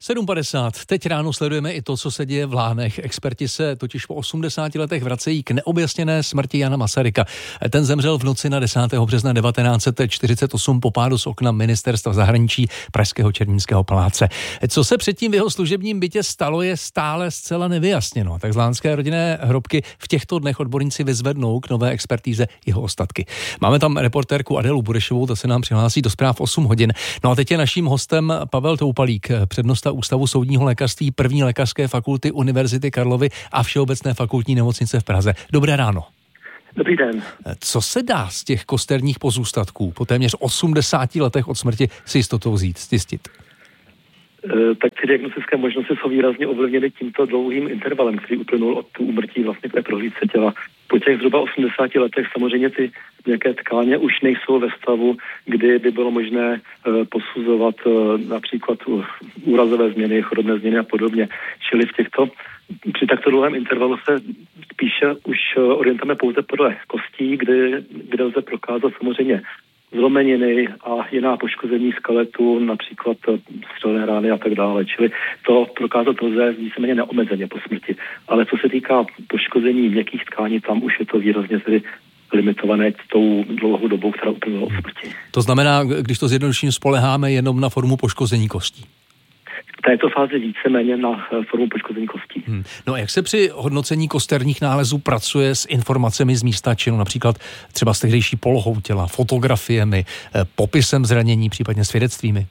7:50. Teď ráno sledujeme i to, co se děje v Lánech. Experti se totiž po 80 letech vracejí k neobjasněné smrti Jana Masaryka. Ten zemřel v noci na 10. března 1948 po pádu z okna ministerstva zahraničí pražského Černínského paláce. Co se předtím v jeho služebním bytě stalo, je stále zcela nevyjasněno. Tak z lánské rodinné hrobky v těchto dnech odborníci vyzvednou k nové expertíze jeho ostatky. Máme tam reportérku Adélu Burešovou, ta se nám přihlásí do zpráv 8 hodin. No a teď je naším hostem Pavel Toupalík, přednosta Ústavu soudního lékařství první lékařské fakulty Univerzity Karlovy a Všeobecné fakultní nemocnice v Praze. Dobré ráno. Dobrý den. Co se dá z těch kosterních pozůstatků po téměř 80 letech od smrti s jistotou zjistit? Tak ty diagnostické možnosti jsou výrazně ovlivněny tímto dlouhým intervalem, který uplynul od úmrtí vlastně k té prohlídce těla. Po těch zhruba 80 letech samozřejmě ty nějaké tkáně už nejsou ve stavu, kdy by bylo možné posuzovat například úrazové změny, chorobné změny a podobně. Čili při takto dlouhém intervalu se spíše už orientujeme pouze podle kostí, kde lze prokázat samozřejmě zlomeniny a jiná poškození skeletu, například střelné rány a tak dále. Čili to prokázat lze víceméně neomezeně po smrti. Ale co se týká poškození měkkých tkání, tam už je to výrazně tedy limitované tou dlouhou dobou, která uplynula od smrti. To znamená, když to zjednoduším, spoléháme jenom na formu poškození kostí? V této fázi víceméně na formu poškození kostí. No a jak se při hodnocení kosterních nálezů pracuje s informacemi z místa činu, například třeba s tehdejší polohou těla, fotografiemi, popisem zranění, případně svědectvími?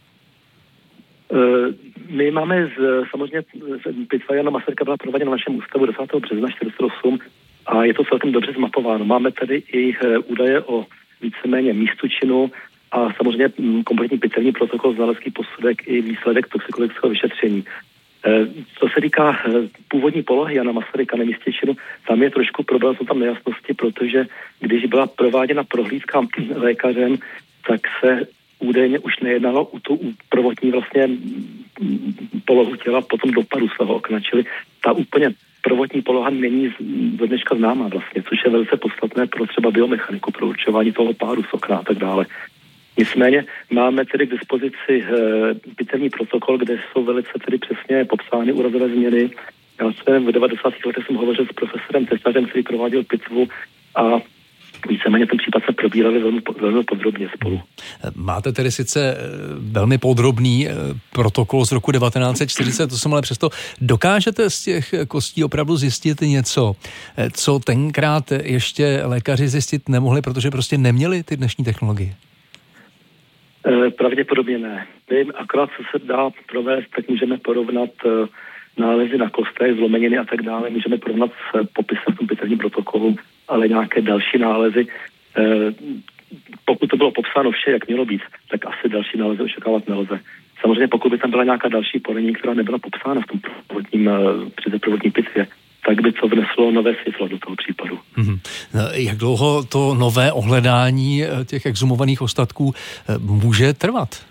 My máme samozřejmě pitva Jana Masaryka byla prováděna na našem ústavu 10. března 1948 a je to celkem dobře zmapováno. Máme tady i údaje o víceméně místu činu a samozřejmě kompletní pitevní protokol, znalecký posudek i výsledek toxikologického vyšetření. Co se týká původní polohy Jana Masaryka na místě činu, tam je trošku problém, jsou tam nejasnosti, protože když byla prováděna prohlídka lékařem, tak se údajně už nejednalo u prvotní vlastně polohu těla po tom dopadu svého okna, čili ta úplně prvotní poloha není do dneška známá vlastně, což je velice podstatné pro třeba biomechaniku, pro určování toho pádu z okna a tak dále. Nicméně máme tedy k dispozici pitevní protokol, kde jsou velice tedy přesně popsány úrazové změny. Já jsem v 90. letech hovořil s profesorem Tesařem, který prováděl pitvu a víceméně ten případ jsme probírali velmi podrobně spolu. Máte tedy sice velmi podrobný protokol z roku 1948, ale přesto dokážete z těch kostí opravdu zjistit něco, co tenkrát ještě lékaři zjistit nemohli, protože prostě neměli ty dnešní technologie? Pravděpodobně ne. Akorát co se dá provést, tak můžeme porovnat nálezy na kostech, zlomeniny a tak dále. Můžeme porovnat s popisem v tom pitevním protokolu, ale nějaké další nálezy. Pokud to bylo popsáno vše, jak mělo být, tak asi další nálezy očekávat nelze. Samozřejmě pokud by tam byla nějaká další porení, která nebyla popsána v tom při té prvotní pitvě, tak by to vneslo nové světlo do toho případu. Jak dlouho to nové ohledání těch exhumovaných ostatků může trvat?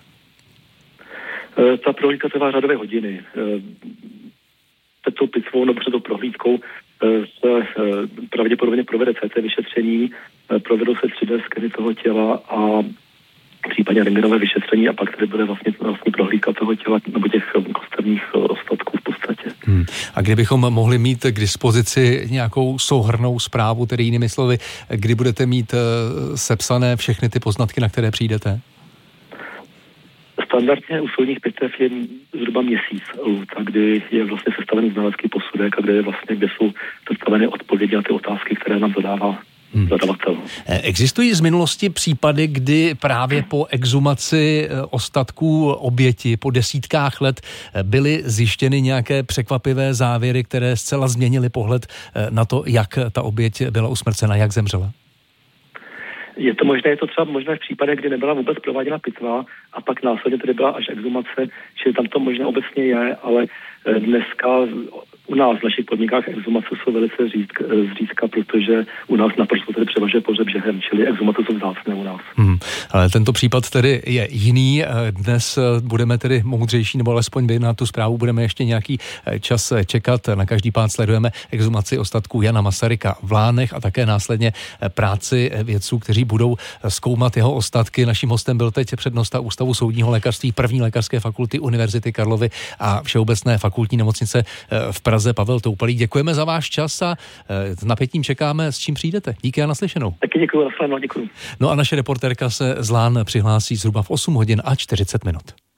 Ta prohlídka trvá řadové hodiny. Před tou pitvou nebo před tou prohlídkou se pravděpodobně provede CT vyšetření, provedou se 3D skeny toho těla a případně rentgenové vyšetření a pak tady bude vlastně prohlídka toho těla nebo těch kosterních ostatků v podstatě. A kdybychom mohli mít k dispozici nějakou souhrnnou zprávu, tedy jinými slovy, kdy budete mít sepsané všechny ty poznatky, na které přijdete? Standardně u soudních pitev je zhruba měsíc lhůta, kdy je vlastně sestavený znalecký posudek a kde jsou představeny odpovědi na ty otázky, které nám zadává zadavatel. Existují z minulosti případy, kdy právě po exhumaci ostatků oběti po desítkách let byly zjištěny nějaké překvapivé závěry, které zcela změnily pohled na to, jak ta oběť byla usmrcena, jak zemřela? Je to třeba možné v případech, kdy nebyla vůbec prováděna pitva a pak následně tedy byla až exhumace, čili tam to možná obecně je, ale dneska u nás v našich podmínkách exhumace jsou velice zřídka, protože u nás naprosto tedy převažuje pohřeb žehem, čili exhumace jsou vzácné u nás. Ale tento případ tedy je jiný. Dnes budeme tedy moudřejší, nebo alespoň vy na tu zprávu budeme ještě nějaký čas čekat. Na každý pád sledujeme exhumaci ostatků Jana Masaryka v Lánech a také následně práci vědců, kteří budou zkoumat jeho ostatky. Naším hostem byl teď přednosta Ústavu soudního lékařství první lékařské fakulty Univerzity Karlovy a Všeobecné fakultní nemocnice v Praze Pavel Toupalík. Děkujeme za váš čas a s napětím čekáme, s čím přijdete. Díky a naslyšenou. Taky děkuji, děkuji. No a naše reportérka se z Lán přihlásí zhruba v 8 hodin a 40 minut.